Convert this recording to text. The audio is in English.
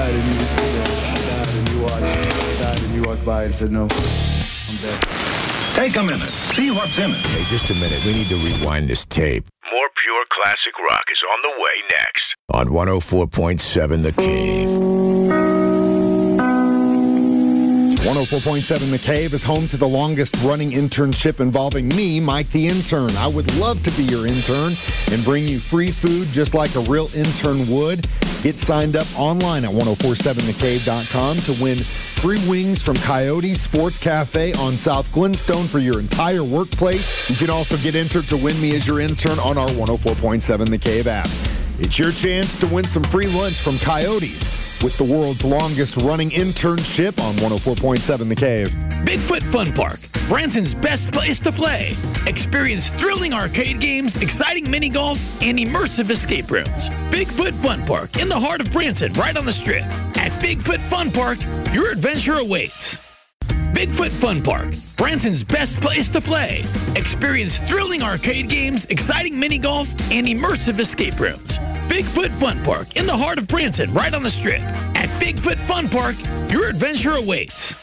died and you said that. I died and you watched. I died and you walked by and said, no, I'm dead. Take a minute. See what's in it. Hey, just a minute. We need to rewind this tape. More pure classic rock is on the way next. On 104.7 The Cave. 104.7 The Cave is home to the longest-running internship involving me, Mike the Intern. I would love to be your intern and bring you free food just like a real intern would. Get signed up online at 1047thecave.com to win free wings from Coyote Sports Cafe on South Glenstone for your entire workplace. You can also get entered to win me as your intern on our 104.7 The Cave app. It's your chance to win some free lunch from Coyotes with the world's longest-running internship on 104.7 The Cave. Bigfoot Fun Park, Branson's best place to play. Experience thrilling arcade games, exciting mini golf, and immersive escape rooms. Bigfoot Fun Park, in the heart of Branson, right on the Strip. At Bigfoot Fun Park, your adventure awaits. Bigfoot Fun Park, Branson's best place to play. Experience thrilling arcade games, exciting mini golf, and immersive escape rooms. Bigfoot Fun Park, in the heart of Branson, right on the Strip. At Bigfoot Fun Park, your adventure awaits.